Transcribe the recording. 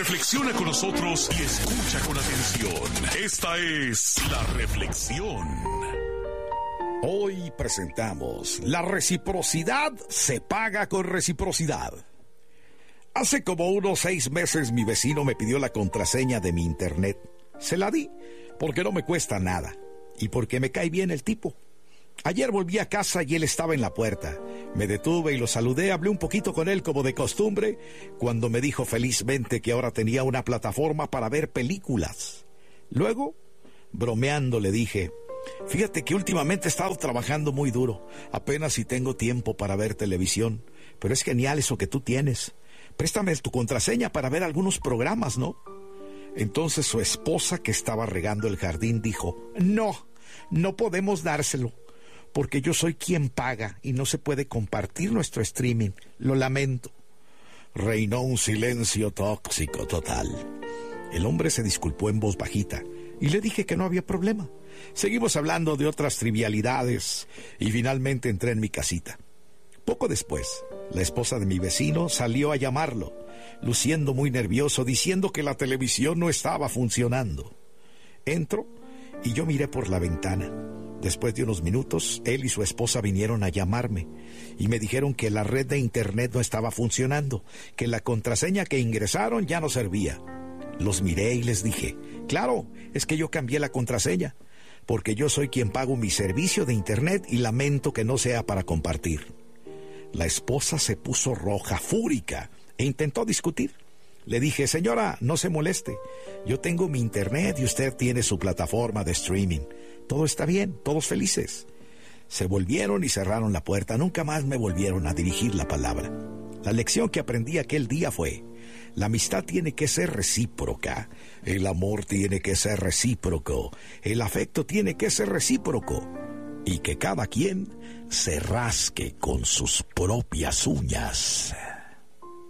Reflexiona con nosotros y escucha con atención. Esta es La Reflexión. Hoy presentamos: la reciprocidad se paga con reciprocidad. Hace como unos 6 meses mi vecino me pidió la contraseña de mi internet. Se la di porque no me cuesta nada y porque me cae bien el tipo. Ayer volví a casa y él estaba en la puerta. Me detuve y lo saludé, hablé un poquito con él como de costumbre, cuando me dijo felizmente que ahora tenía una plataforma para ver películas. Luego, bromeando, le dije: fíjate que últimamente he estado trabajando muy duro, apenas si tengo tiempo para ver televisión, pero es genial eso que tú tienes. Préstame tu contraseña para ver algunos programas, ¿no? Entonces su esposa, que estaba regando el jardín, dijo: no podemos dárselo, porque yo soy quien paga y no se puede compartir nuestro streaming. Lo lamento. Reinó un silencio tóxico total. El hombre se disculpó en voz bajita y le dije que no había problema. Seguimos hablando de otras trivialidades y finalmente entré en mi casita. Poco después, la esposa de mi vecino salió a llamarlo, luciendo muy nervioso, diciendo que la televisión no estaba funcionando. Entro y yo miré por la ventana. Después de unos minutos, él y su esposa vinieron a llamarme y me dijeron que la red de internet no estaba funcionando, que la contraseña que ingresaron ya no servía. Los miré y les dije: claro, es que yo cambié la contraseña, porque yo soy quien pago mi servicio de internet y lamento que no sea para compartir. La esposa se puso roja, fúrica, e intentó discutir. Le dije: señora, no se moleste, yo tengo mi internet y usted tiene su plataforma de streaming. Todo está bien, todos felices. Se volvieron y cerraron la puerta. Nunca más me volvieron a dirigir la palabra. La lección que aprendí aquel día fue: la amistad tiene que ser recíproca, el amor tiene que ser recíproco, el afecto tiene que ser recíproco, y que cada quien se rasque con sus propias uñas.